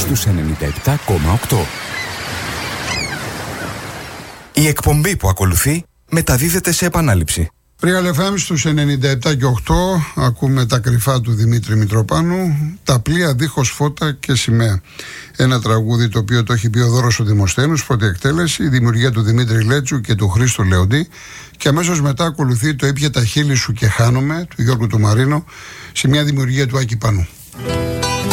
στους 97,8. Η εκπομπή που ακολουθεί μεταδίδεται σε επανάληψη. Real FM στους 97 και 8 ακούμε τα κρυφά του Δημήτρη Μητροπάνου, τα πλοία δίχως φώτα και σημαία. Ένα τραγούδι το οποίο το έχει πει ο Δώρος ο Δημοσθένος, πρώτη εκτέλεση, η δημιουργία του Δημήτρη Λέτσου και του Χρήστου Λεοντή, και αμέσως μετά ακολουθεί το «Ήπια τα χείλη σου και χάνομαι» του Γιώργου του Μαρίνο, σε μια δημιουργία του Άκη Πανού.